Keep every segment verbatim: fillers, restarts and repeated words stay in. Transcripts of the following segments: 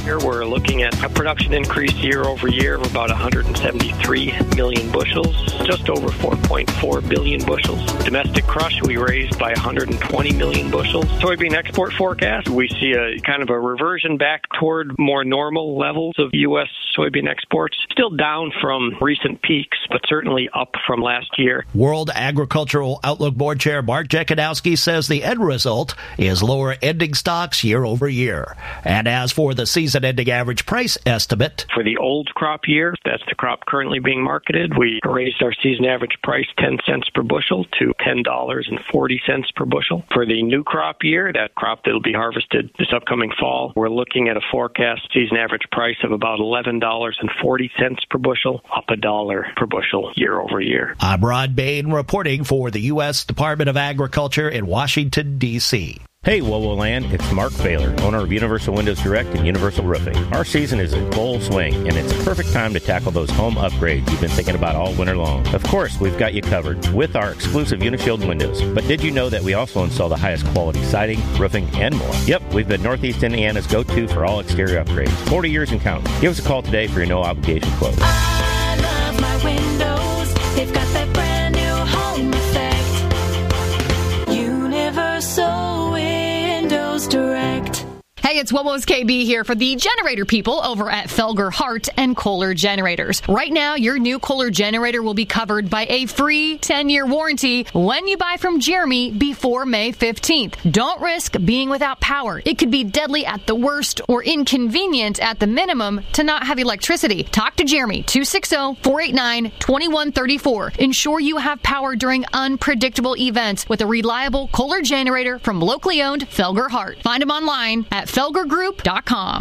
Here we're looking at a production increase year over year of about one hundred seventy-three million bushels, just over four point four billion bushels. Domestic crush we raised by one hundred twenty million bushels. Soybean export forecast, we see a kind of a reversion back toward more normal levels of U S soybean exports. Still down from recent peaks, but certainly up from last year. World Agricultural Outlook Board Chair Mark Jekanowski says the end result is lower ending stocks year over year. And as for the season-ending average price estimate, for the old crop year, that's the crop currently being marketed, we raised our season average price ten cents per bushel to ten dollars and forty cents per bushel. For the new crop year, that crop that'll be harvested this upcoming fall, we're looking at a forecast season average price of about eleven dollars and forty cents per bushel, up a dollar per bushel year over year. I'm Rod Bain reporting for the U S Department of Agriculture in Washington, D C Hey, WOWO Land, it's Mark Baylor, owner of Universal Windows Direct and Universal Roofing. Our season is in full swing, and it's a perfect time to tackle those home upgrades you've been thinking about all winter long. Of course, we've got you covered with our exclusive Unishield windows. But did you know that we also install the highest quality siding, roofing, and more? Yep, we've been Northeast Indiana's go-to for all exterior upgrades. forty years and counting. Give us a call today for your no-obligation quote. I love my windows. They've got that brand new home effect. Universal Windows Direct. Hey, it's WOWO's K B here for the generator people over at Felger Hart and Kohler Generators. Right now, your new Kohler generator will be covered by a free ten-year warranty when you buy from Jeremy before May fifteenth. Don't risk being without power. It could be deadly at the worst or inconvenient at the minimum to not have electricity. Talk to Jeremy, two six zero, four eight nine, two one three four. Ensure you have power during unpredictable events with a reliable Kohler generator from locally owned Felger Hart. Find them online at felger group dot com.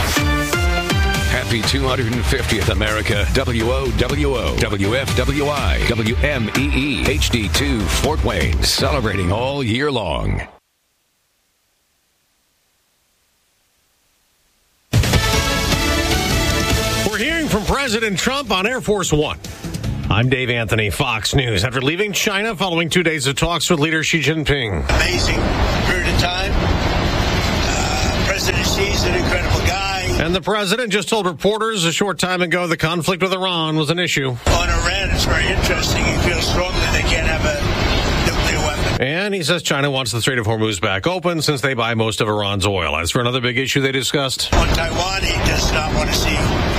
Happy two hundred fiftieth America. W O W O, W F W I, W M E E, H D two, Fort Wayne. Celebrating all year long. We're hearing from President Trump on Air Force One. I'm Dave Anthony, Fox News. After leaving China following two days of talks with leader Xi Jinping. Amazing period of time. Uh, President Xi's an incredible guy. And the president just told reporters a short time ago the conflict with Iran was an issue. On Iran, it's very interesting. He feels strongly they can't have a nuclear weapon. And he says China wants the Strait of Hormuz back open since they buy most of Iran's oil. As for another big issue they discussed. On Taiwan, he does not want to see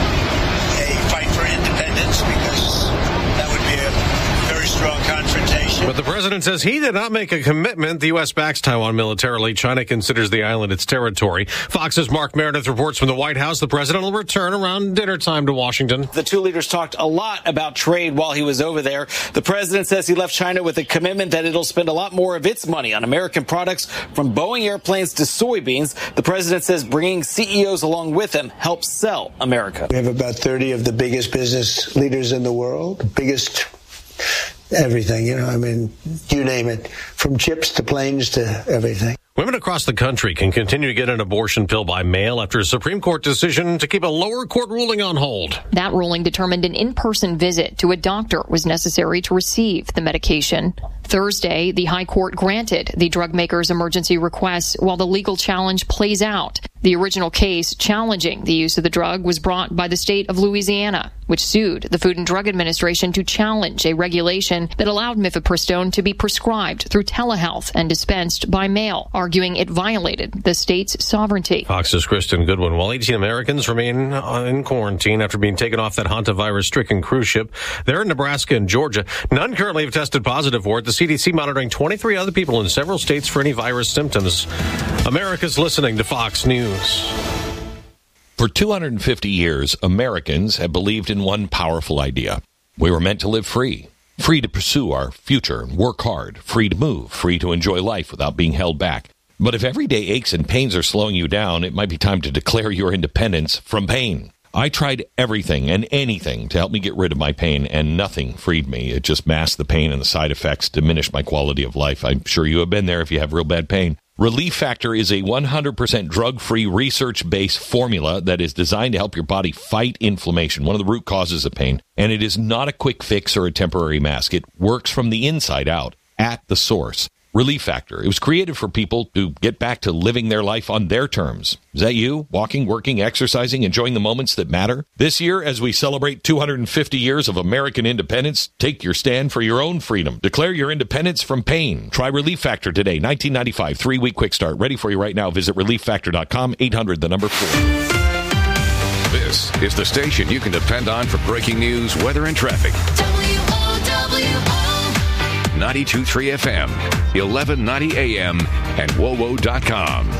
a fight for independence because that would be a very strong confrontation. But the president says he did not make a commitment. The U S backs Taiwan militarily. China considers the island its territory. Fox's Mark Meredith reports from the White House. The president will return around dinner time to Washington. The two leaders talked a lot about trade while he was over there. The president says he left China with a commitment that it'll spend a lot more of its money on American products, from Boeing airplanes to soybeans. The president says bringing C E Os along with him helps sell America. We have about thirty of the biggest business leaders in the world, biggest everything, you know, I mean, you name it, from chips to planes to everything. Women across the country can continue to get an abortion pill by mail after a Supreme Court decision to keep a lower court ruling on hold. That ruling determined an in-person visit to a doctor was necessary to receive the medication. Thursday, the High Court granted the drug maker's emergency request while the legal challenge plays out. The original case challenging the use of the drug was brought by the state of Louisiana, which sued the Food and Drug Administration to challenge a regulation that allowed mifepristone to be prescribed through telehealth and dispensed by mail, arguing it violated the state's sovereignty. Fox's Kristen Goodwin. While eighteen Americans remain in quarantine after being taken off that hantavirus-stricken cruise ship, they're in Nebraska and Georgia. None currently have tested positive for it. The C D C monitoring twenty-three other people in several states for any virus symptoms. America's listening to Fox News. For two hundred fifty years, Americans have believed in one powerful idea. We were meant to live free. Free to pursue our future and work hard. Free to move. Free to enjoy life without being held back. But if everyday aches and pains are slowing you down, it might be time to declare your independence from pain. I tried everything and anything to help me get rid of my pain, and nothing freed me. It just masked the pain, and the side effects diminished my quality of life. I'm sure you have been there if you have real bad pain. Relief Factor is a one hundred percent drug-free, research-based formula that is designed to help your body fight inflammation, one of the root causes of pain. And it is not a quick fix or a temporary mask. It works from the inside out, at the source. Relief Factor. It was created for people to get back to living their life on their terms. Is that you? Walking, working, exercising, enjoying the moments that matter? This year, as we celebrate two hundred fifty years of American independence, take your stand for your own freedom. Declare your independence from pain. Try Relief Factor today. nineteen ninety-five, three-week quick start. Ready for you right now. Visit relief factor dot com, eight hundred, the number four. This is the station you can depend on for breaking news, weather, and traffic. W O W O ninety-two point three F M, eleven ninety A M, and W O W O dot com.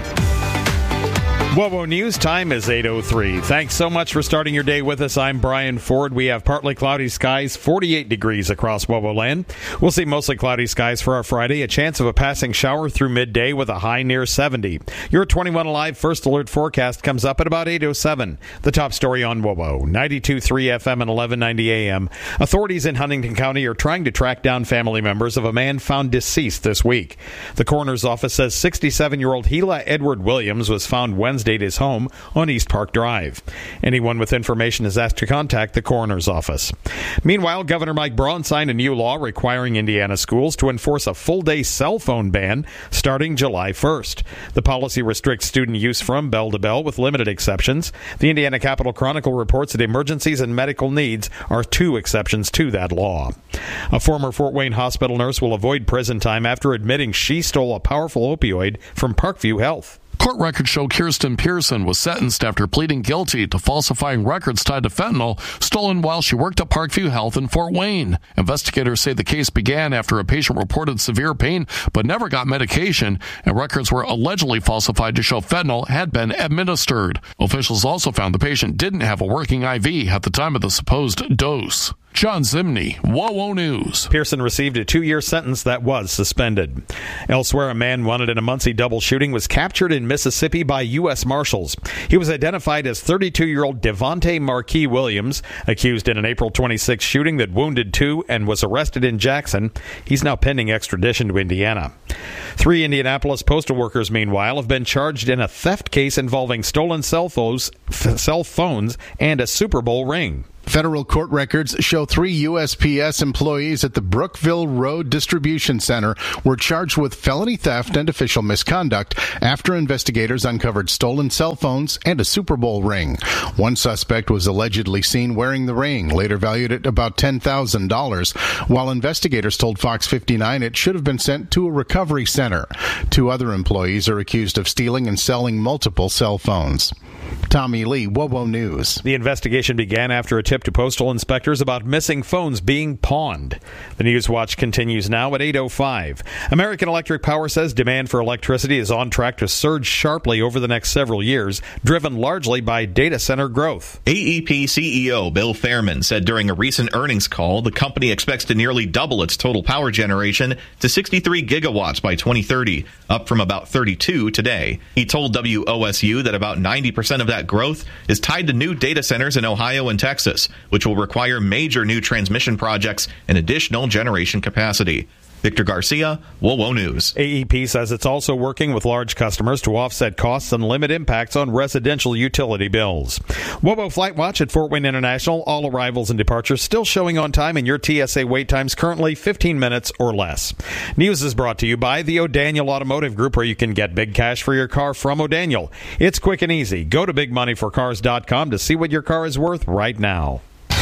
W O W O News time is eight oh three. Thanks so much for starting your day with us. I'm Brian Ford. We have partly cloudy skies, forty-eight degrees across W O W O land. We'll see mostly cloudy skies for our Friday, a chance of a passing shower through midday with a high near seventy. Your twenty-one Alive First Alert forecast comes up at about eight oh seven. The top story on W O W O, ninety-two point three F M and eleven ninety A M. Authorities in Huntington County are trying to track down family members of a man found deceased this week. The coroner's office says sixty-seven-year-old Gila Edward Williams was found Wednesday at his home on East Park Drive. Anyone with information is asked to contact the coroner's office. Meanwhile, Governor Mike Braun signed a new law requiring Indiana schools to enforce a full-day cell phone ban starting July first. The policy restricts student use from bell to bell with limited exceptions. The Indiana Capital Chronicle reports that emergencies and medical needs are two exceptions to that law. A former Fort Wayne hospital nurse will avoid prison time after admitting she stole a powerful opioid from Parkview Health. Court records show Kirsten Pearson was sentenced after pleading guilty to falsifying records tied to fentanyl stolen while she worked at Parkview Health in Fort Wayne. Investigators say the case began after a patient reported severe pain but never got medication, and records were allegedly falsified to show fentanyl had been administered. Officials also found the patient didn't have a working I V at the time of the supposed dose. John Zimney, W O W O News. Pearson received a two-year sentence that was suspended. Elsewhere, a man wanted in a Muncie double shooting was captured in Mississippi by U S Marshals. He was identified as thirty-two-year-old Devontae Marquis Williams, accused in an April twenty-sixth shooting that wounded two and was arrested in Jackson. He's now pending extradition to Indiana. Three Indianapolis postal workers, meanwhile, have been charged in a theft case involving stolen cell phones, cell phones and a Super Bowl ring. Federal court records show three U S P S employees at the Brookville Road Distribution Center were charged with felony theft and official misconduct after investigators uncovered stolen cell phones and a Super Bowl ring. One suspect was allegedly seen wearing the ring, later valued at about ten thousand dollars, while investigators told Fox fifty-nine it should have been sent to a recovery center. Two other employees are accused of stealing and selling multiple cell phones. Tommy Lee, W O W O News. The investigation began after a tip to postal inspectors about missing phones being pawned. The News Watch continues now at eight oh five. American Electric Power says demand for electricity is on track to surge sharply over the next several years, driven largely by data center growth. A E P C E O Bill Fairman said during a recent earnings call the company expects to nearly double its total power generation to sixty-three gigawatts by twenty thirty, up from about thirty-two today. He told W O S U that about ninety percent of that growth is tied to new data centers in Ohio and Texas, which will require major new transmission projects and additional generation capacity. Victor Garcia, W O W O News. A E P says it's also working with large customers to offset costs and limit impacts on residential utility bills. W O W O Flight Watch at Fort Wayne International. All arrivals and departures still showing on time, and your T S A wait times currently fifteen minutes or less. News is brought to you by the O'Daniel Automotive Group, where you can get big cash for your car from O'Daniel. It's quick and easy. Go to big money for cars dot com to see what your car is worth right now.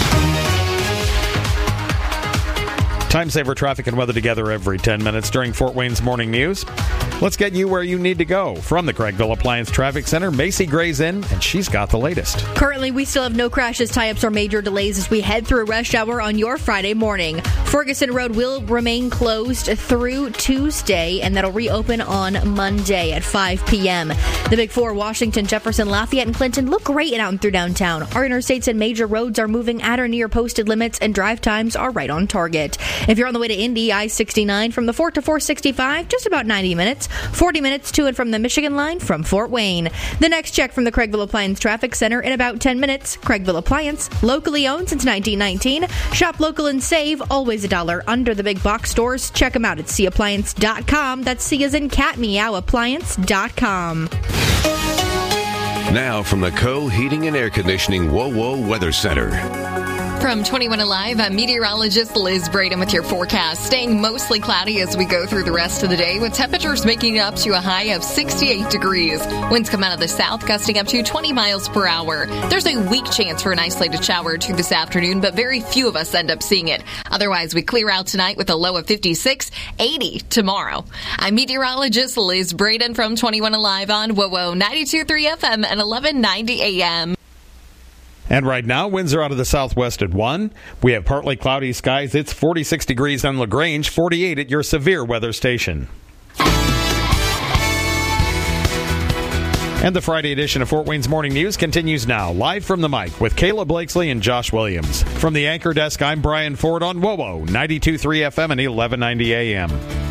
Time saver traffic and weather together every ten minutes during Fort Wayne's Morning News. Let's get you where you need to go. From the Craigville Appliance Traffic Center, Macy Gray's in, and she's got the latest. Currently, we still have no crashes, tie-ups, or major delays as we head through rush hour on your Friday morning. Ferguson Road will remain closed through Tuesday, and that'll reopen on Monday at five p.m. The Big Four, Washington, Jefferson, Lafayette, and Clinton, look great out and through downtown. Our interstates and major roads are moving at or near posted limits, and drive times are right on target. If you're on the way to Indy, I sixty-nine from the Fort to four sixty-five, just about ninety minutes. forty minutes to and from the Michigan line from Fort Wayne. The next check from the Craigville Appliance Traffic Center in about ten minutes. Craigville Appliance, locally owned since nineteen nineteen. Shop local and save, always a dollar under the big box stores. Check them out at C appliance dot com. That's C as in cat, meow, appliance dot com. Now from the Co Heating and Air Conditioning W O W O Weather Center. From twenty-one Alive, I'm meteorologist Liz Braden with your forecast. Staying mostly cloudy as we go through the rest of the day, with temperatures making up to a high of sixty-eight degrees. Winds come out of the south, gusting up to twenty miles per hour. There's a weak chance for an isolated shower or two this afternoon, but very few of us end up seeing it. Otherwise, we clear out tonight with a low of fifty-six, eighty tomorrow. I'm meteorologist Liz Braden from twenty-one Alive on W O O ninety-two point three F M and eleven ninety A M. And right now, winds are out of the southwest at one. We have partly cloudy skies. It's forty-six degrees on LaGrange, forty-eight at your severe weather station. And the Friday edition of Fort Wayne's Morning News continues now, live from the mic with Kayla Blakesley and Josh Williams. From the anchor desk, I'm Brian Ford on W O O ninety-two point three F M and eleven ninety A M.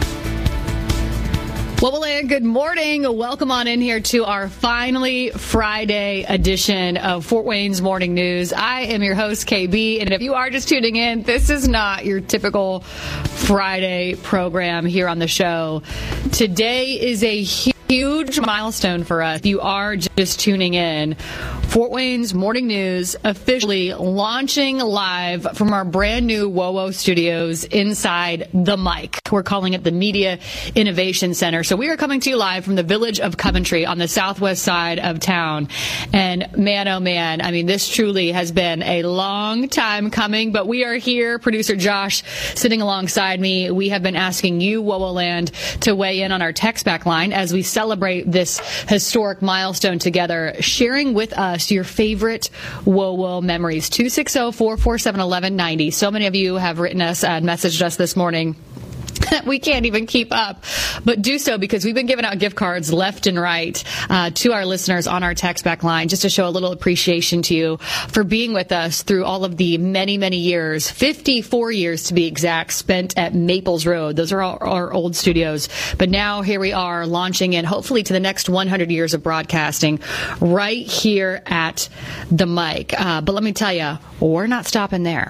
Well, good morning. Welcome on in here to our finally Friday edition of Fort Wayne's Morning News. I am your host, K B, and if you are just tuning in, this is not your typical Friday program here on the show. Today is a huge milestone for us. If you are just tuning in, Fort Wayne's Morning News officially launching live from our brand new W O O studios inside the mic. We're calling it the Media Innovation Center. So we are coming to you live from the village of Coventry on the southwest side of town. And man, oh man, I mean, this truly has been a long time coming, but we are here. Producer Josh sitting alongside me. We have been asking you, W O O Land, to weigh in on our text back line as we celebrate this historic milestone together, sharing with us your favorite W O O memories. two six zero, four four seven, one one nine zero. So many of you have written us and messaged us this morning. We can't even keep up, but do so because we've been giving out gift cards left and right uh, to our listeners on our text back line just to show a little appreciation to you for being with us through all of the many, many years, fifty-four years to be exact, spent at Maples Road. Those are all our old studios. But now here we are launching in hopefully to the next one hundred years of broadcasting right here at the mic. Uh, but let me tell you, we're not stopping there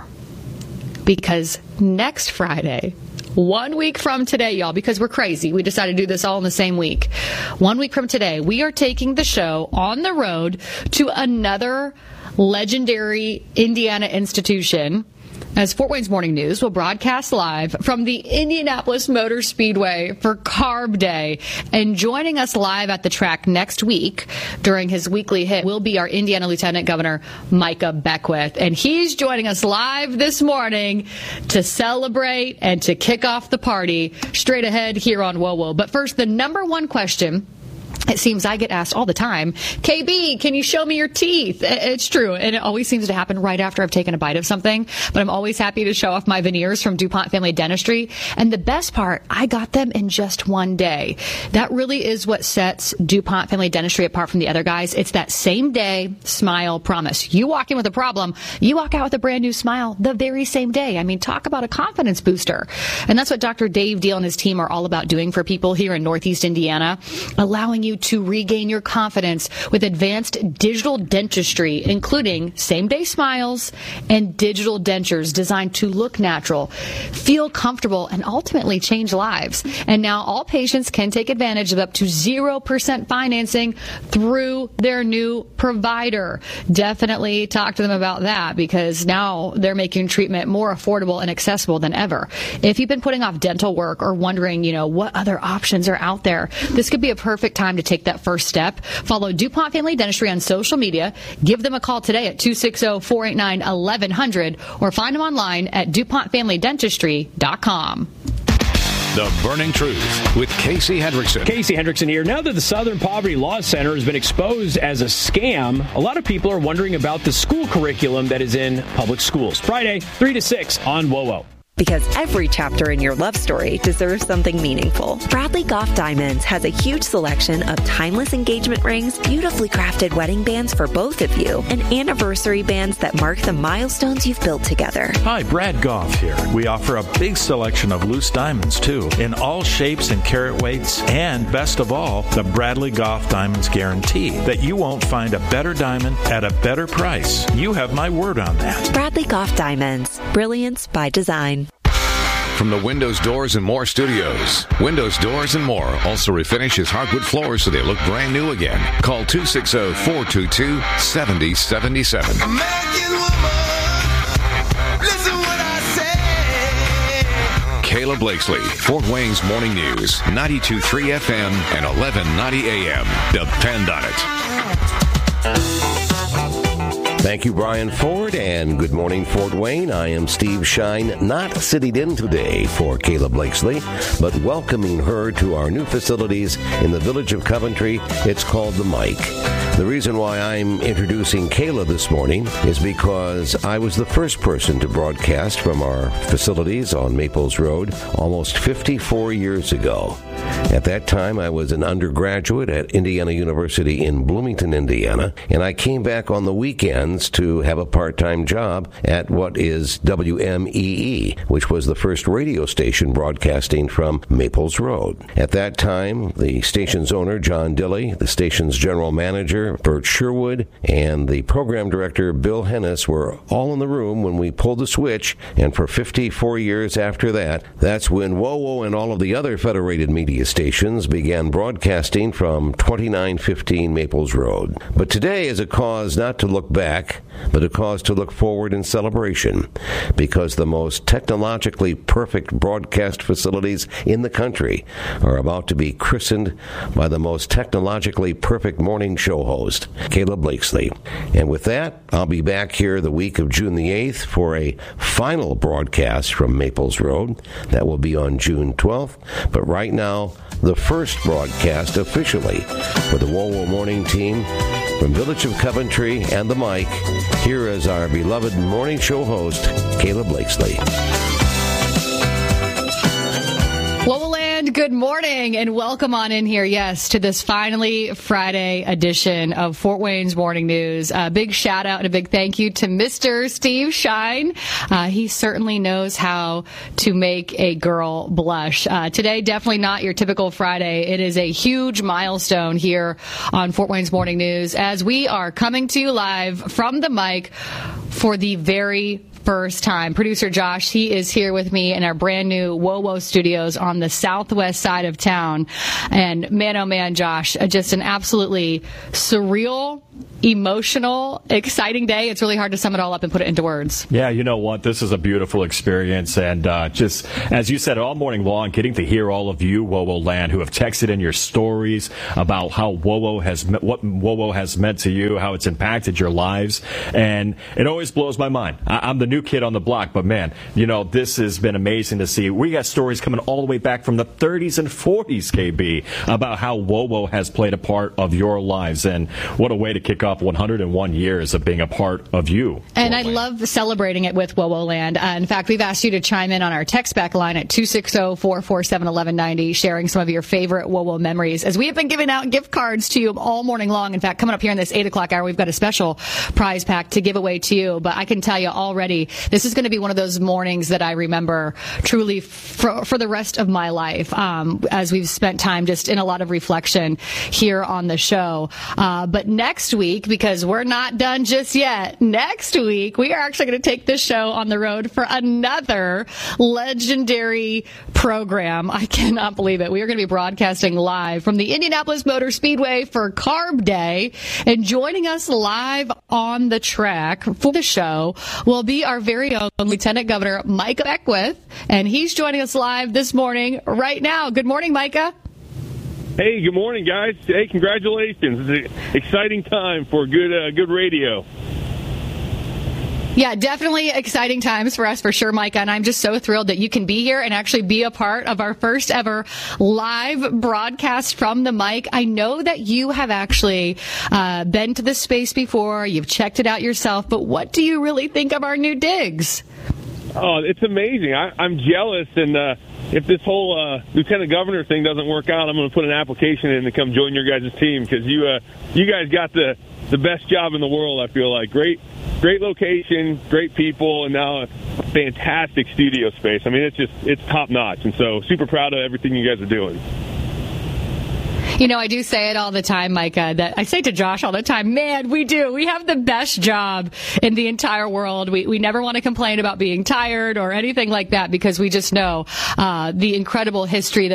because next Friday, one week from today, y'all, because we're crazy. We decided to do this all in the same week. One week from today, we are taking the show on the road to another legendary Indiana institution, as Fort Wayne's Morning News will broadcast live from the Indianapolis Motor Speedway for Carb Day. And joining us live at the track next week during his weekly hit will be our Indiana Lieutenant Governor Micah Beckwith. And he's joining us live this morning to celebrate and to kick off the party straight ahead here on W O O. But first, the number one question it seems I get asked all the time, K B, can you show me your teeth? It's true, and it always seems to happen right after I've taken a bite of something, but I'm always happy to show off my veneers from DuPont Family Dentistry, and the best part, I got them in just one day. That really is what sets DuPont Family Dentistry apart from the other guys. It's that same day smile promise. You walk in with a problem, you walk out with a brand new smile the very same day. I mean, talk about a confidence booster. And that's what Doctor Dave Deal and his team are all about doing for people here in Northeast Indiana, allowing you to regain your confidence with advanced digital dentistry, including same-day smiles and digital dentures designed to look natural, feel comfortable, and ultimately change lives. And now all patients can take advantage of up to zero percent financing through their new provider. Definitely talk to them about that because now they're making treatment more affordable and accessible than ever. If you've been putting off dental work or wondering, you know, what other options are out there, this could be a perfect time to take that first step. Follow DuPont Family Dentistry on social media. Give them a call today at two six zero, four eight nine, eleven hundred or find them online at DuPont Family Dentistry dot com. The Burning Truth with Casey Hendrickson. Casey Hendrickson here. Now that the Southern Poverty Law Center has been exposed as a scam, a lot of people are wondering about the school curriculum that is in public schools. Friday, three to six on W O O. Because every chapter in your love story deserves something meaningful. Bradley Goff Diamonds has a huge selection of timeless engagement rings, beautifully crafted wedding bands for both of you, and anniversary bands that mark the milestones you've built together. Hi, Brad Goff here. We offer a big selection of loose diamonds, too, in all shapes and carat weights, and best of all, the Bradley Goff Diamonds guarantee that you won't find a better diamond at a better price. You have my word on that. Bradley Goff Diamonds. Brilliance by design. From the Windows, Doors, and More studios, Windows, Doors, and More also refinishes hardwood floors so they look brand new again. Call two six zero, four two two, seven zero seven seven. Listen what I say. Kayla Blakesley, Fort Wayne's Morning News, ninety-two point three F M and eleven ninety A M. Depend on it. Thank you, Brian Ford, and good morning, Fort Wayne. I am Steve Shine, not sitting in today for Kayla Blakesley, but welcoming her to our new facilities in the village of Coventry. It's called The Mike. The reason why I'm introducing Kayla this morning is because I was the first person to broadcast from our facilities on Maples Road almost fifty-four years ago. At that time, I was an undergraduate at Indiana University in Bloomington, Indiana, and I came back on the weekends to have a part-time job at what is W M E E, which was the first radio station broadcasting from Maples Road. At that time, the station's owner, John Dilley, the station's general manager, Bert Sherwood, and the program director, Bill Hennis, were all in the room when we pulled the switch, and for fifty-four years after that, that's when WOWO and all of the other federated media stations began broadcasting from twenty-nine fifteen Maples Road. But today is a cause not to look back, but a cause to look forward in celebration, because the most technologically perfect broadcast facilities in the country are about to be christened by the most technologically perfect morning show host, Kayla Blakesley. And with that, I'll be back here the week of June the eighth for a final broadcast from Maples Road. That will be on June twelfth. But right now, the first broadcast officially for the WOWO Morning Team from Village of Coventry and the Mike. Here is our beloved morning show host, Kayla Blakesley. WOWOland, good morning and welcome on in here, yes, to this finally Friday edition of Fort Wayne's Morning News. A big shout out and a big thank you to Mister Steve Shine. Uh, he certainly knows how to make a girl blush. Uh, today, definitely not your typical Friday. It is a huge milestone here on Fort Wayne's Morning News as we are coming to you live from the mic for the very first time. Producer Josh, he is here with me in our brand new WOWO studios on the southwest side of town. And man, oh man, Josh, just an absolutely surreal, emotional, exciting day. It's really hard to sum it all up and put it into words. Yeah, you know what? This is a beautiful experience. And uh, just, as you said, all morning long, getting to hear all of you, WOWOland, who have texted in your stories about how WOWO has, what WOWO has meant to you, how it's impacted your lives. And it always blows my mind. I- I'm the new kid on the block, but man, you know, this has been amazing to see. We got stories coming all the way back from the thirties and forties, K B, about how WOWO has played a part of your lives. And what a way to kick off one hundred one years of being a part of you. And I love celebrating it with WOWOland. Uh, in fact, we've asked you to chime in on our text back line at two six zero, four four seven, one one nine zero, sharing some of your favorite WOWO memories, as we have been giving out gift cards to you all morning long. In fact, coming up here in this eight o'clock hour, we've got a special prize pack to give away to you. But I can tell you already, this is going to be one of those mornings that I remember truly for, for the rest of my life, um, as we've spent time just in a lot of reflection here on the show. Uh, but next week, because we're not done just yet, next week, we are actually going to take this show on the road for another legendary program. I cannot believe it. We are going to be broadcasting live from the Indianapolis Motor Speedway for Carb Day. And joining us live on the track for the show will be our very own Lieutenant Governor Micah Beckwith, and he's joining us live this morning right now. Good morning, Micah. Hey, good morning, guys. Hey, congratulations. It's an exciting time for good uh, good radio. Yeah, definitely exciting times for us, for sure, Micah. And I'm just so thrilled that you can be here and actually be a part of our first ever live broadcast from the mic. I know that you have actually uh, been to this space before. You've checked it out yourself. But what do you really think of our new digs? Oh, it's amazing. I, I'm jealous. And uh, if this whole uh, lieutenant governor thing doesn't work out, I'm going to put an application in to come join your guys' team, because you, uh, you guys got the, the best job in the world, I feel like. Great. Great location, great people, and now a fantastic studio space. I mean, it's just, it's top notch. And so super proud of everything you guys are doing. You know, I do say it all the time, Micah, that I say to Josh all the time, man, we do. We have the best job in the entire world. We we never want to complain about being tired or anything like that, because we just know uh, the incredible history that is here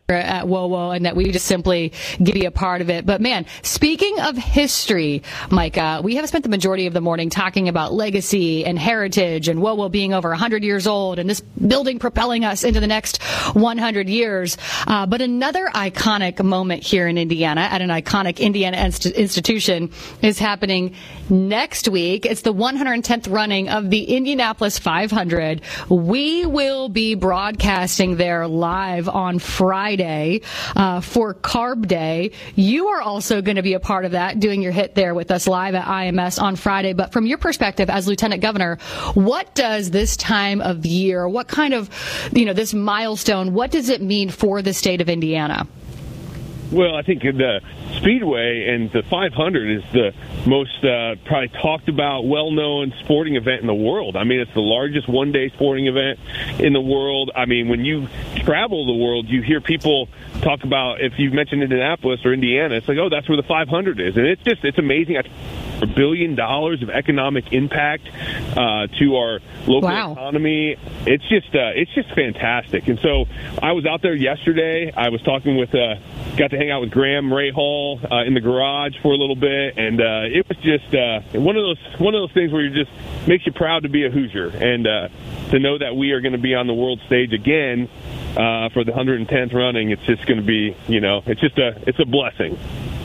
at WOWO, and that we just simply get to be a part of it. But man, speaking of history, Micah, we have spent the majority of the morning talking about legacy and heritage and WOWO being over one hundred years old and this building propelling us into the next one hundred years. Uh, but another iconic moment here in Indiana at an iconic Indiana inst- institution is happening next week. It's the one hundred tenth running of the Indianapolis five hundred. We will be broadcasting there live on Friday. Day, uh, for Carb Day. You are also going to be a part of that, doing your hit there with us live at I M S on Friday. But from your perspective as Lieutenant Governor, what does this time of year, what kind of, you know, this milestone, what does it mean for the state of Indiana? Well, I think the Speedway and the five hundred is the most uh, probably talked about, well-known sporting event in the world. I mean, it's the largest one-day sporting event in the world. I mean, when you travel the world, you hear people talk about, if you mention Indianapolis or Indiana, it's like, oh, that's where the five hundred is. And it's just, it's amazing. A billion dollars of economic impact uh, to our local wow. economy. It's just, uh, it's just fantastic. And so I was out there yesterday. I was talking with, uh, got to hang out with Graham Rahal uh, in the garage for a little bit, and uh, it was just uh, one of those, one of those things where you just makes you proud to be a Hoosier, and uh, to know that we are going to be on the world stage again uh, for the one hundred tenth running. It's just going to be, you know, it's just a, it's a blessing.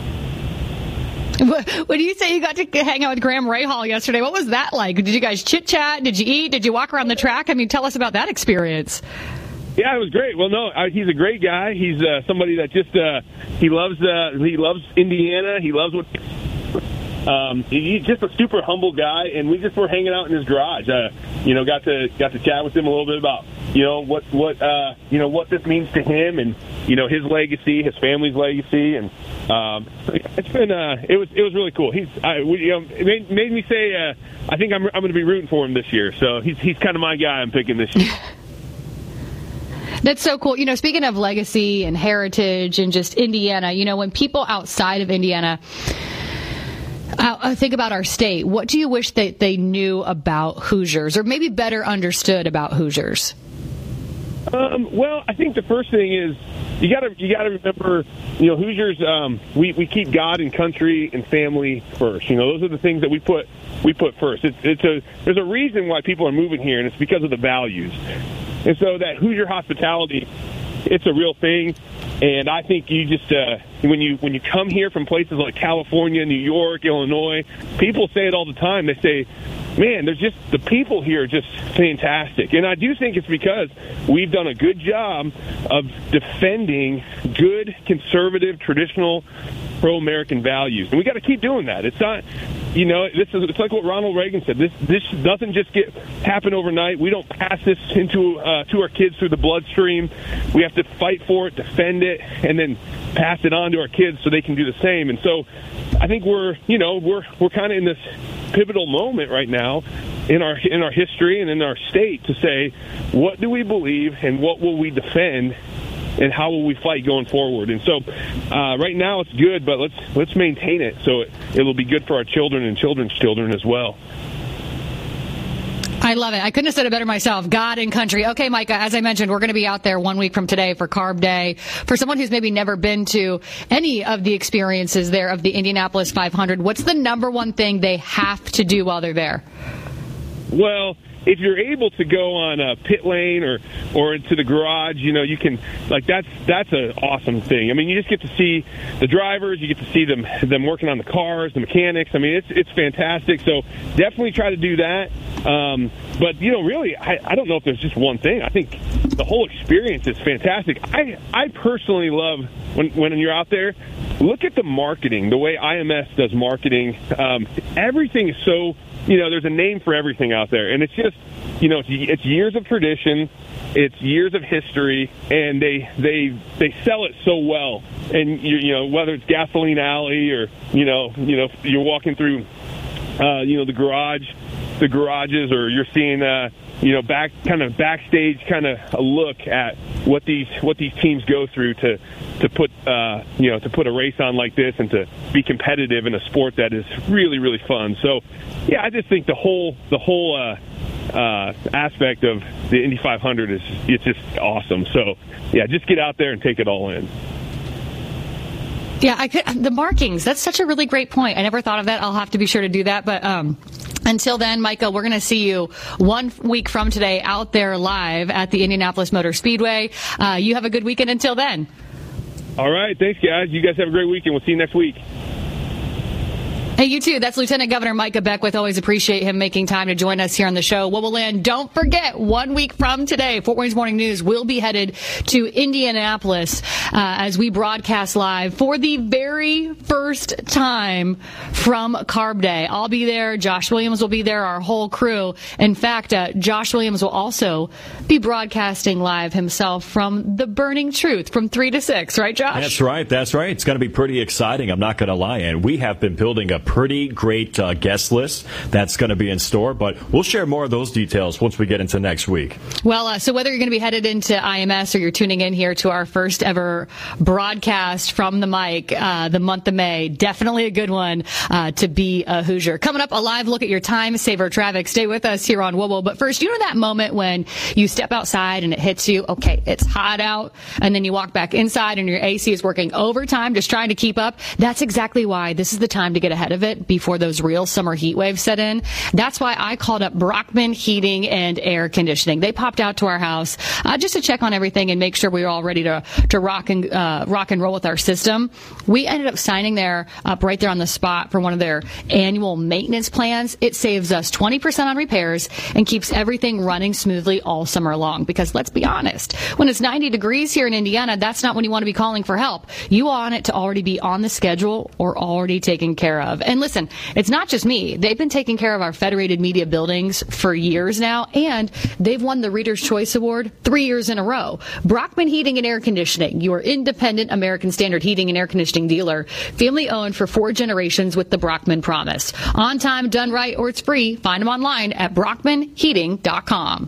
When you say you got to hang out with Graham Rahal yesterday, what was that like? Did you guys chit-chat? Did you eat? Did you walk around the track? I mean, tell us about that experience. Yeah, it was great. Well, no, uh, he's a great guy. He's uh, somebody that just uh, he loves uh, he loves Indiana. He loves what. Um, he's just a super humble guy, and we just were hanging out in his garage. Uh, you know, got to got to chat with him a little bit about you know what what uh, you know what this means to him, and you know his legacy, his family's legacy, and um, it's been uh, it was it was really cool. He's I, we, you know it made, made me say uh, I think I'm I'm going to be rooting for him this year. So he's he's kind of my guy I'm picking this year. That's so cool. You know, speaking of legacy and heritage and just Indiana, you know, when people outside of Indiana I think about our state, what do you wish that they knew about Hoosiers, or maybe better understood about Hoosiers? Um, well, I think the first thing is you got to you got to remember, you know, Hoosiers. Um, we we keep God and country and family first. You know, those are the things that we put we put first. It's it's a there's a reason why people are moving here, and it's because of the values. And so that Hoosier hospitality, it's a real thing. And I think you just uh, when you when you come here from places like California, New York, Illinois, people say it all the time. They say, man, there's just the people here are just fantastic. And I do think it's because we've done a good job of defending good, conservative, traditional, pro-American values. And we got to keep doing that. It's not, you know, this is it's like what Ronald Reagan said. This this doesn't just get happen overnight. We don't pass this into uh, to our kids through the bloodstream. We have to fight for it, defend it, and then pass it on to our kids so they can do the same. And so I think we're, you know, we're we're kind of in this pivotal moment right now in our in our history and in our state to say, what do we believe and what will we defend and how will we fight going forward? And so uh, right now it's good, but let's let's maintain it so it, it'll be good for our children and children's children as well. I love it. I couldn't have said it better myself. God and country. Okay, Micah, as I mentioned, we're going to be out there one week from today for Carb Day. For someone who's maybe never been to any of the experiences there of the Indianapolis five hundred, what's the number one thing they have to do while they're there? Well, if you're able to go on a pit lane or or into the garage, you know, you can, like, that's that's an awesome thing. I mean, you just get to see the drivers, you get to see them them working on the cars, the mechanics. I mean, it's it's fantastic. So definitely try to do that. Um, but, you know, really, I, I don't know if there's just one thing. I think the whole experience is fantastic. I, I personally love when, when you're out there, look at the marketing, the way I M S does marketing. Um, everything is so, you know, there's a name for everything out there. And it's just, you know, it's, it's years of tradition. It's years of history, and they they they sell it so well. And, you, you know, whether it's Gasoline Alley or, you know, you know, you're walking through, uh, you know, the garage, the garages, or you're seeing, uh, you know, back kind of backstage kind of a look at what these what these teams go through to to put uh, you know to put a race on like this and to be competitive in a sport that is really really fun. So yeah, I just think the whole the whole uh, uh, aspect of the Indy five hundred is it's just awesome. So yeah, just get out there and take it all in. Yeah, I could, the markings, that's such a really great point. I never thought of that. I'll have to be sure to do that. But um, until then, Michael, we're going to see you one week from today out there live at the Indianapolis Motor Speedway. Uh, you have a good weekend until then. All right. Thanks, guys. You guys have a great weekend. We'll see you next week. Hey, you too. That's Lieutenant Governor Micah Beckwith. Always appreciate him making time to join us here on the show. Wobble Land, don't forget, one week from today, Fort Wayne's Morning News will be headed to Indianapolis uh, as we broadcast live for the very first time from Carb Day. I'll be there. Josh Williams will be there, our whole crew. In fact, uh, Josh Williams will also be broadcasting live himself from the Burning Truth from three to six. Right, Josh? That's right. That's right. It's going to be pretty exciting. I'm not going to lie. And we have been building a pretty great uh, guest list that's going to be in store, but we'll share more of those details once we get into next week. Well, uh, so whether you're going to be headed into I M S or you're tuning in here to our first ever broadcast from the mic, uh, the month of May, definitely a good one uh, to be a Hoosier. Coming up, a live look at your time saver traffic. Stay with us here on Wobble. But first, you know that moment when you step outside and it hits you, okay, it's hot out, and then you walk back inside and your A C is working overtime just trying to keep up? That's exactly why this is the time to get ahead of it before those real summer heat waves set in. That's why I called up Brockman Heating and Air Conditioning. They popped out to our house uh, just to check on everything and make sure we were all ready to to rock and uh, rock and roll with our system. We ended up signing there up right there on the spot for one of their annual maintenance plans. It saves us twenty percent on repairs and keeps everything running smoothly all summer long. Because let's be honest, when it's ninety degrees here in Indiana, that's not when you want to be calling for help. You want it to already be on the schedule or already taken care of. And listen, it's not just me. They've been taking care of our Federated Media buildings for years now, and they've won the Reader's Choice Award three years in a row. Brockman Heating and Air Conditioning, your independent American Standard heating and air conditioning dealer, family owned for four generations with the Brockman Promise. On time, done right, or it's free. Find them online at brockman heating dot com.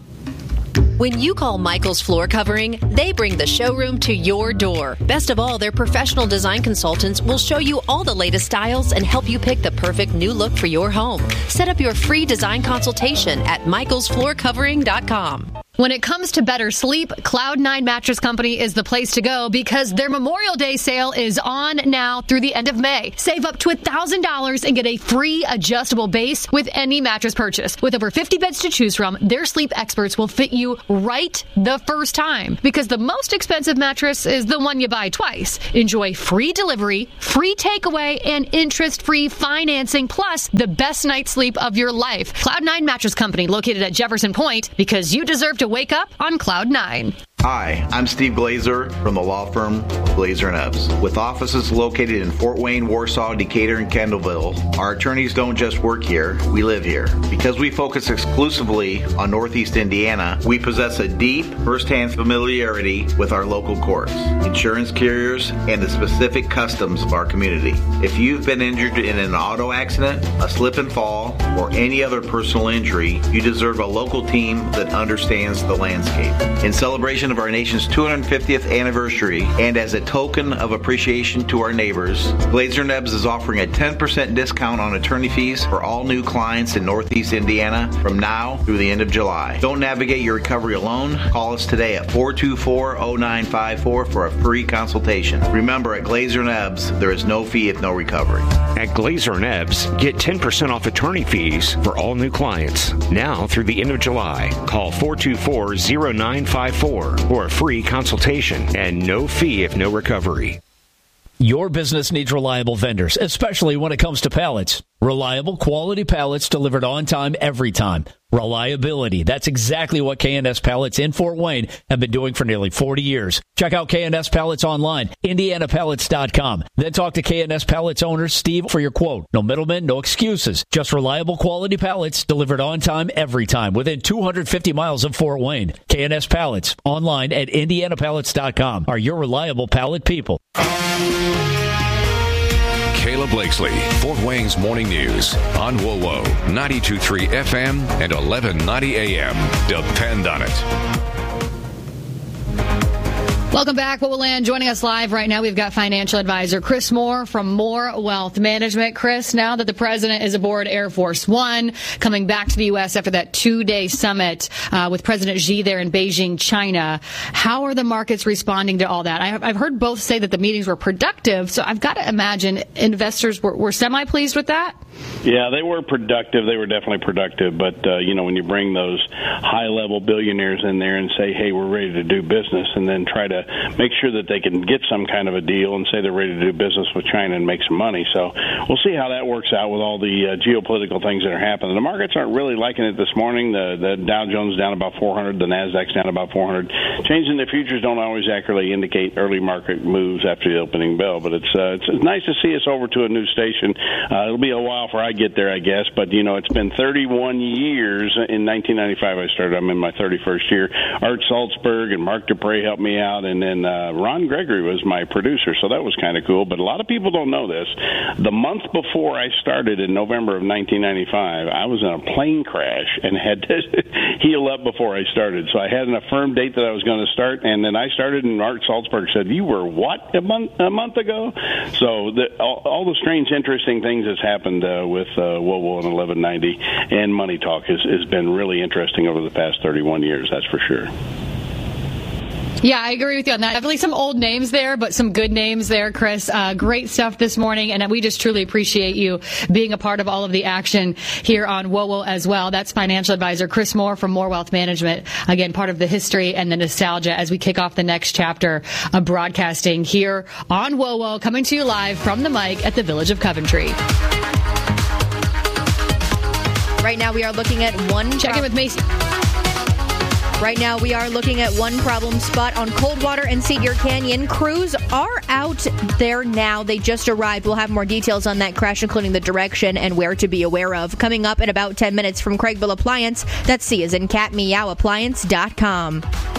When you call Michael's Floor Covering, they bring the showroom to your door. Best of all, their professional design consultants will show you all the latest styles and help you pick the perfect new look for your home. Set up your free design consultation at michaels floor covering dot com. When it comes to better sleep, Cloud nine Mattress Company is the place to go because their Memorial Day sale is on now through the end of May. Save up to one thousand dollars and get a free adjustable base with any mattress purchase. With over fifty beds to choose from, their sleep experts will fit you right the first time because the most expensive mattress is the one you buy twice. Enjoy free delivery, free takeaway, and interest-free financing, plus the best night's sleep of your life. Cloud nine Mattress Company, located at Jefferson Point, because you deserve to wake up on Cloud nine. Hi, I'm Steve Glazer from the law firm Glazer and Ebbs. With offices located in Fort Wayne, Warsaw, Decatur, and Kendallville, our attorneys don't just work here, we live here. Because we focus exclusively on Northeast Indiana, we possess a deep, first-hand familiarity with our local courts, insurance carriers, and the specific customs of our community. If you've been injured in an auto accident, a slip and fall, or any other personal injury, you deserve a local team that understands the landscape. In celebration of our nation's two hundred fiftieth anniversary, and as a token of appreciation to our neighbors, Glazer and Ebbs is offering a ten percent discount on attorney fees for all new clients in Northeast Indiana from now through the end of July. Don't navigate your recovery alone. Call us today at four two four, zero nine five four for a free consultation. Remember, at Glazer and Ebbs, there is no fee if no recovery. At Glazer and Ebbs, get ten percent off attorney fees for all new clients now through the end of July. Call four two four, zero nine five four for a free consultation and no fee if no recovery. Your business needs reliable vendors, especially when it comes to pallets. Reliable, quality pallets delivered on time, every time. Reliability. That's exactly what K and S Pallets in Fort Wayne have been doing for nearly forty years. Check out K and S Pallets online, indiana pallets dot com. Then talk to K and S Pallets owner Steve for your quote. No middlemen, no excuses. Just reliable, quality pallets delivered on time, every time, within two hundred fifty miles of Fort Wayne. K and S Pallets online at indiana pallets dot com are your reliable pallet people. Kayla Blakesley, Fort Wayne's Morning News on W O W O ninety-two point three F M and eleven ninety A M. Depend on it. Welcome back, What Will Land. Joining us live right now, we've got financial advisor Chris Moore from Moore Wealth Management. Chris, now that the president is aboard Air Force One, coming back to the U S after that two-day summit uh, with President Xi there in Beijing, China, how are the markets responding to all that? I have, I've heard both say that the meetings were productive, so I've got to imagine investors were, were semi-pleased with that? Yeah, they were productive. They were definitely productive. But, uh, you know, when you bring those high-level billionaires in there and say, hey, we're ready to do business, and then try to make sure that they can get some kind of a deal and say they're ready to do business with China and make some money. So we'll see how that works out with all the uh, geopolitical things that are happening. The markets aren't really liking it this morning. The, the Dow Jones down about four hundred. The Nasdaq's down about four hundred. Changes in the futures don't always accurately indicate early market moves after the opening bell. But it's, uh, it's, it's nice to see us over to a new station. Uh, it'll be a while before I get there, I guess. But, you know, it's been thirty-one years. In nineteen ninety-five, I started. I'm in my thirty-first year. Art Salzberg and Mark Dupre helped me out, and then uh, Ron Gregory was my producer, so that was kind of cool. But a lot of people don't know this. The month before I started in November of nineteen ninety-five, I was in a plane crash and had to heal up before I started. So I had an affirmed date that I was going to start, and then I started, and Art Salzberg said, you were what, a month a month ago? So the, all, all the strange, interesting things that's happened uh, with uh, W O W O and eleven ninety and Money Talk has, has been really interesting over the past thirty-one years, that's for sure. Yeah, I agree with you on that. Definitely some old names there, but some good names there, Chris. Uh, great stuff this morning, and we just truly appreciate you being a part of all of the action here on W O W O as well. That's financial advisor Chris Moore from Moore Wealth Management. Again, part of the history and the nostalgia as we kick off the next chapter of broadcasting here on W O W O, coming to you live from the mic at the Village of Coventry. Right now we are looking at one... Check in with Macy. Right now, we are looking at one problem spot on Coldwater and Cedar Canyon. Crews are out there now. They just arrived. We'll have more details on that crash, including the direction and where to be aware of. Coming up in about ten minutes from Craigville Appliance. That's C as in cat, meow, appliance dot com.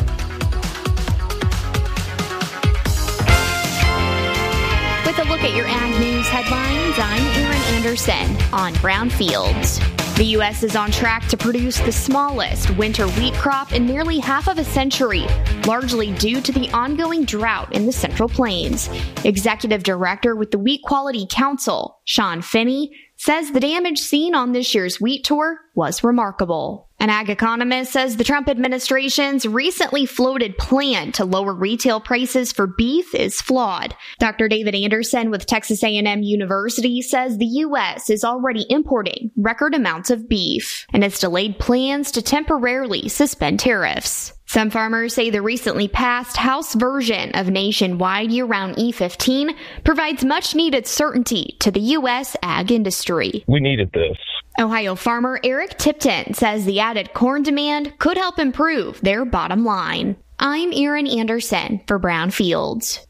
With a look at your ag news headlines, I'm Erin Anderson on Brownfields. The U S is on track to produce the smallest winter wheat crop in nearly half of a century, largely due to the ongoing drought in the Central Plains. Executive Director with the Wheat Quality Council, Sean Finney, says the damage seen on this year's wheat tour was remarkable. An ag economist says the Trump administration's recently floated plan to lower retail prices for beef is flawed. Doctor David Anderson with Texas A and M University says the U S is already importing record amounts of beef and has delayed plans to temporarily suspend tariffs. Some farmers say the recently passed House version of nationwide year-round E fifteen provides much-needed certainty to the U S ag industry. We needed this. Ohio farmer Eric Tipton says the added corn demand could help improve their bottom line. I'm Erin Anderson for Brownfields.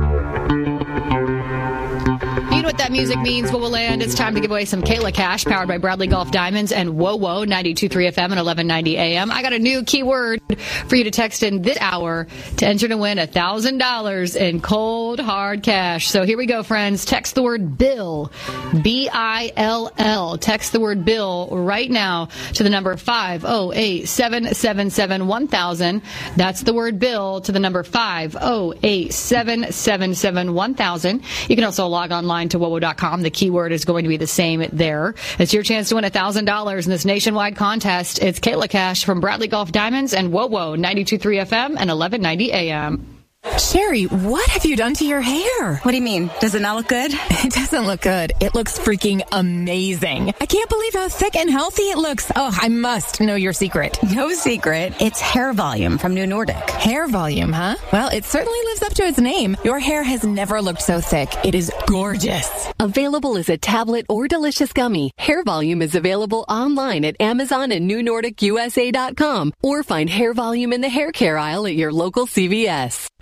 You know what that music means, W O W O Land. It's time to give away some Kayla Cash, powered by Bradley Golf Diamonds and W O W O ninety-two point three F M and eleven ninety A M. I got a new keyword for you to text in this hour to enter to win one thousand dollars in cold, hard cash. So here we go, friends. Text the word BILL, B I L L. Text the word BILL right now to the number five oh eight, seven seven seven, one thousand. That's the word BILL to the number five oh eight, seven seven seven, one thousand. You can also log online to W O W O dot com. The keyword is going to be the same there. It's your chance to win one thousand dollars in this nationwide contest. It's Kayla Cash from Bradley Golf Diamonds and W O W O ninety-two point three F M and eleven ninety A M. Sherry, what have you done to your hair? What do you mean? Does it not look good? It doesn't look good. It looks freaking amazing. I can't believe how thick and healthy it looks. Oh, I must know your secret. No secret. It's hair volume from New Nordic. Hair volume, huh? Well, it certainly lives up to its name. Your hair has never looked so thick. It is gorgeous. Available as a tablet or delicious gummy, Hair Volume is available online at Amazon and New Nordic U S A dot com, or find Hair Volume in the hair care aisle at your local C V S. Hey,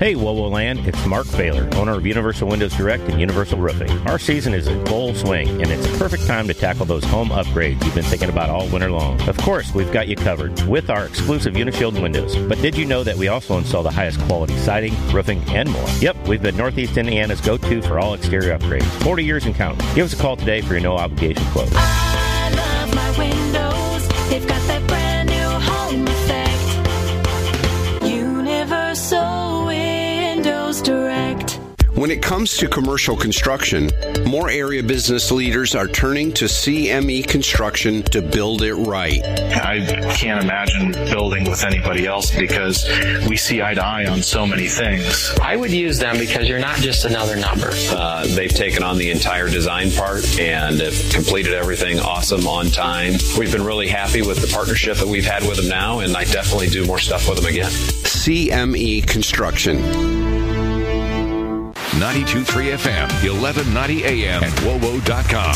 Hey, WOWO Land, it's Mark Baylor, owner of Universal Windows Direct and Universal Roofing. Our season is in full swing, and it's a perfect time to tackle those home upgrades you've been thinking about all winter long. Of course, we've got you covered with our exclusive Unishield windows. But did you know that we also install the highest quality siding, roofing, and more? Yep, we've been Northeast Indiana's go-to for all exterior upgrades. forty years and counting. Give us a call today for your no-obligation quote. I love my windows. They've got that brand new home effect. Universal Windows Direct. When it comes to commercial construction, more area business leaders are turning to C M E Construction to build it right. I can't imagine building with anybody else because we see eye to eye on so many things. I would use them because you're not just another number. Uh, they've taken on the entire design part and have completed everything awesome on time. We've been really happy with the partnership that we've had with them now, and I definitely do more stuff with them again. C M E Construction. ninety-two point three F M, eleven ninety A M, and W O W O dot com.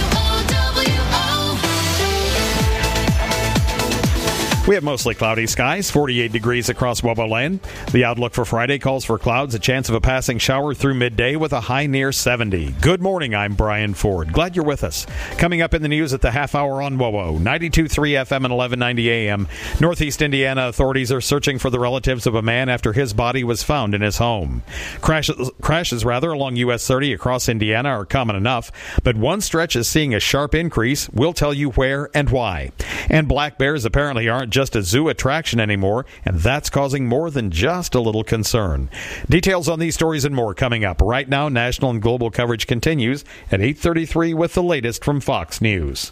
We have mostly cloudy skies, forty-eight degrees across WOWO land. The outlook for Friday calls for clouds, a chance of a passing shower through midday with a high near seventy. Good morning, I'm Brian Ford. Glad you're with us. Coming up in the news at the half hour on WOWO, ninety-two point three F M and eleven ninety A M. Northeast Indiana authorities are searching for the relatives of a man after his body was found in his home. Crashes, crashes rather along U S thirty across Indiana are common enough, but one stretch is seeing a sharp increase. We'll tell you where and why. And black bears apparently aren't just a zoo attraction anymore, and that's causing more than just a little concern. Details on these stories and more coming up. Right now, national and global coverage continues at eight thirty-three with the latest from Fox News.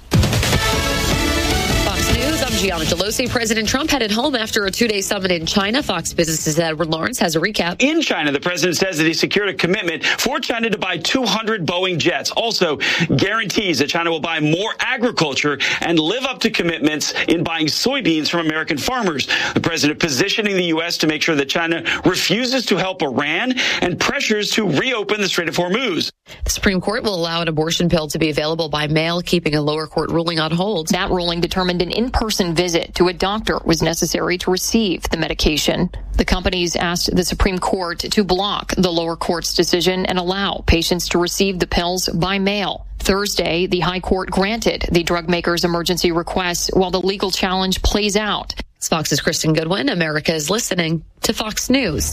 I'm Gianna Delosi. President Trump headed home after a two-day summit in China. Fox Business's Edward Lawrence has a recap. In China, the president says that he secured a commitment for China to buy two hundred Boeing jets. Also guarantees that China will buy more agriculture and live up to commitments in buying soybeans from American farmers. The president positioning the U S to make sure that China refuses to help Iran and pressures to reopen the Strait of Hormuz. The Supreme Court will allow an abortion pill to be available by mail, keeping a lower court ruling on hold. That ruling determined an in-person visit to a doctor was necessary to receive the medication. The companies asked the Supreme Court to block the lower court's decision and allow patients to receive the pills by mail. Thursday, the High Court granted the drug maker's emergency request while the legal challenge plays out. It's Fox's Kristen Goodwin. America is listening to Fox News.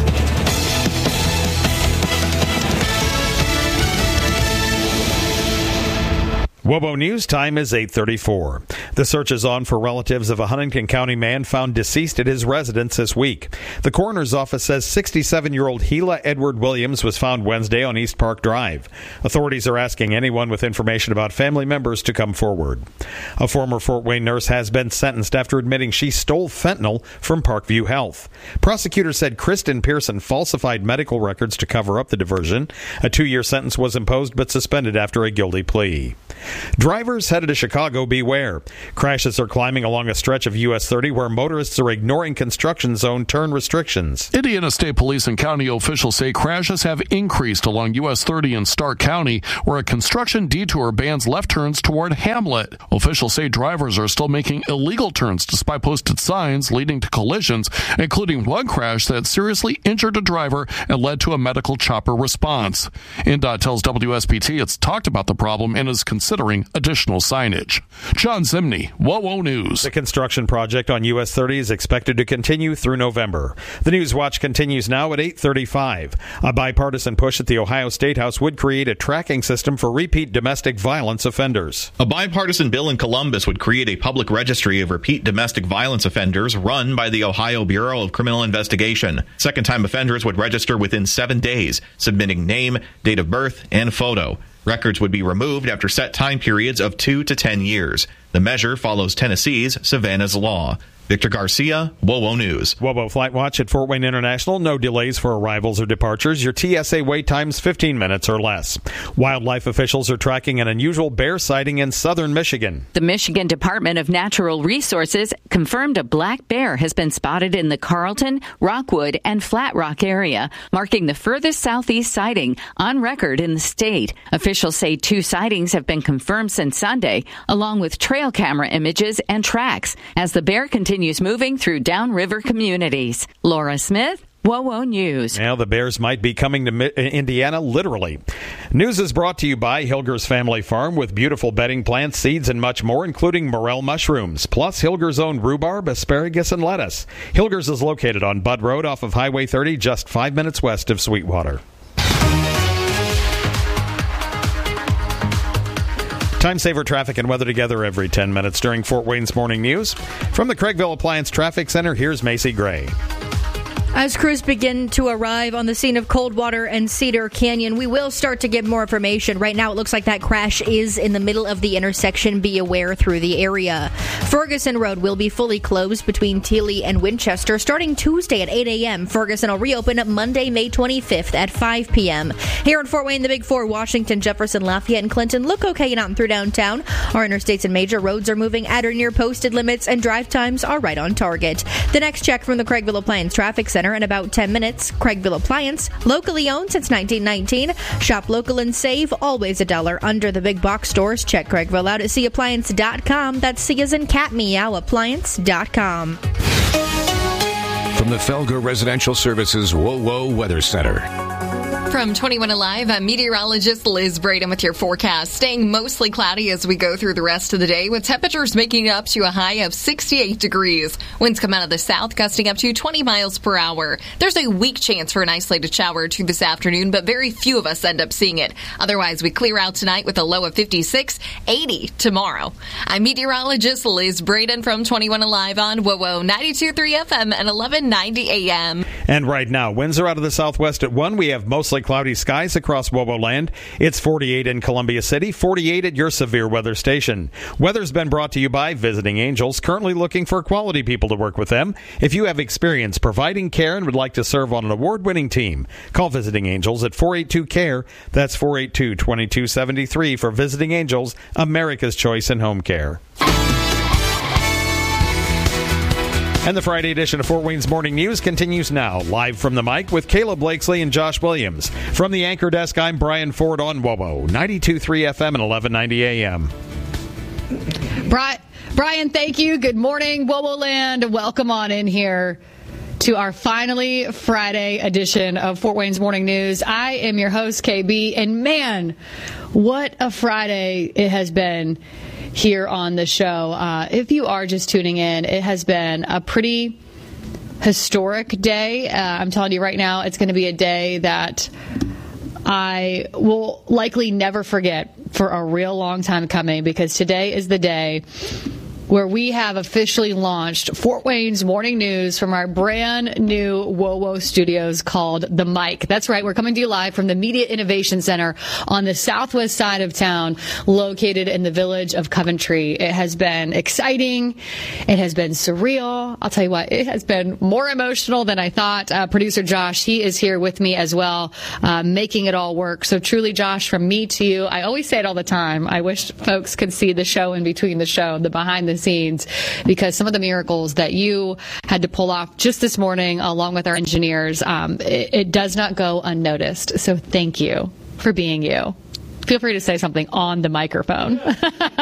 WOWO News time is eight thirty-four. The search is on for relatives of a Huntington County man found deceased at his residence this week. The coroner's office says sixty-seven-year-old Gila Edward Williams was found Wednesday on East Park Drive. Authorities are asking anyone with information about family members to come forward. A former Fort Wayne nurse has been sentenced after admitting she stole fentanyl from Parkview Health. Prosecutors said Kristen Pearson falsified medical records to cover up the diversion. A two-year sentence was imposed but suspended after a guilty plea. Drivers headed to Chicago, beware. Crashes are climbing along a stretch of U S thirty where motorists are ignoring construction zone turn restrictions. Indiana State Police and county officials say crashes have increased along U S thirty in Stark County, where a construction detour bans left turns toward Hamlet. Officials say drivers are still making illegal turns despite posted signs leading to collisions, including one crash that seriously injured a driver and led to a medical chopper response. I N D O T tells W S B T it's talked about the problem and is considering additional signage. John Zimney, WOWO News. The construction project on U S thirty is expected to continue through November. The News Watch continues now at eight thirty-five. A bipartisan push at the Ohio State House would create a tracking system for repeat domestic violence offenders. A bipartisan bill in Columbus would create a public registry of repeat domestic violence offenders run by the Ohio Bureau of Criminal Investigation. Second-time offenders would register within seven days, submitting name, date of birth, and photo. Records would be removed after set time periods of two to ten years. The measure follows Tennessee's Savannah's Law. Victor Garcia, WOWO News. WOWO Flight Watch at Fort Wayne International. No delays for arrivals or departures. Your T S A wait times fifteen minutes or less. Wildlife officials are tracking an unusual bear sighting in southern Michigan. The Michigan Department of Natural Resources confirmed a black bear has been spotted in the Carlton, Rockwood, and Flat Rock area, marking the furthest southeast sighting on record in the state. Officials say two sightings have been confirmed since Sunday, along with trail camera images and tracks, as the bear continues moving through downriver communities. Laura Smith, W WOWO News. Now the Bears might be coming to Mi- Indiana literally. News is brought to you by Hilger's Family Farm with beautiful bedding plants, seeds, and much more, including morel mushrooms, plus Hilger's own rhubarb, asparagus, and lettuce. Hilger's is located on Budd Road off of Highway thirty, just five minutes west of Sweetwater. Time saver traffic and weather together every ten minutes during Fort Wayne's Morning News. From the Craigville Appliance Traffic Center, here's Macy Gray. As crews begin to arrive on the scene of Coldwater and Cedar Canyon, we will start to get more information. Right now, it looks like that crash is in the middle of the intersection. Be aware through the area. Ferguson Road will be fully closed between Tealy and Winchester starting Tuesday at eight a.m. Ferguson will reopen Monday, May twenty-fifth at five p.m. Here in Fort Wayne, the Big Four, Washington, Jefferson, Lafayette, and Clinton look okay and out and through downtown. Our interstates and major roads are moving at or near posted limits, and drive times are right on target. The next check from the Craigville Appliance Traffic Center in about ten minutes. Craigville Appliance, locally owned since nineteen nineteen. Shop local and save, always a dollar under the big box stores. Check Craigville out at c appliance dot com. That's C as in cat, meow, appliance dot com. From the Felger Residential Services WOWO Weather Center. From twenty-one Alive, I'm meteorologist Liz Braden with your forecast. Staying mostly cloudy as we go through the rest of the day, with temperatures making up to a high of sixty-eight degrees. Winds come out of the south, gusting up to twenty miles per hour. There's a weak chance for an isolated shower or two this afternoon, but very few of us end up seeing it. Otherwise, we clear out tonight with a low of fifty-six, eighty tomorrow. I'm meteorologist Liz Braden from twenty-one Alive on WOWO ninety-two point three F M and eleven ninety A M. And right now, winds are out of the southwest at one. We have mostly cloudy skies across WOWO land. It's forty-eight in Columbia City, forty-eight at your severe weather station. Weather's been brought to you by Visiting Angels, currently looking for quality people to work with them. If you have experience providing care and would like to serve on an award-winning team, call Visiting Angels at four eight two C A R E. That's four eight two, two two seven three for Visiting Angels, America's choice in home care. And the Friday edition of Fort Wayne's Morning News continues now, live from the mic with Caleb Blakesley and Josh Williams. From the anchor desk, I'm Brian Ford on WOWO, ninety-two point three F M and eleven ninety A M. Brian, Brian, thank you. Good morning, WOWO land. Welcome on in here to our finally Friday edition of Fort Wayne's Morning News. I am your host, K B, and man, what a Friday it has been here on the show. Uh, if you are just tuning in, it has been a pretty historic day. Uh, I'm telling you right now, it's going to be a day that I will likely never forget for a real long time coming, because today is the day where we have officially launched Fort Wayne's Morning News from our brand new WOWO studios called The Mic. That's right, we're coming to you live from the Media Innovation Center on the southwest side of town, located in the village of Coventry. It has been exciting. It has been surreal. I'll tell you what, it has been more emotional than I thought. Uh, producer Josh, he is here with me as well, uh, making it all work. So truly, Josh, from me to you, I always say it all the time. I wish folks could see the show in between the show, the behind the scenes, because some of the miracles that you had to pull off just this morning, along with our engineers, um, it, it does not go unnoticed. So thank you for being you. Feel free to say something on the microphone.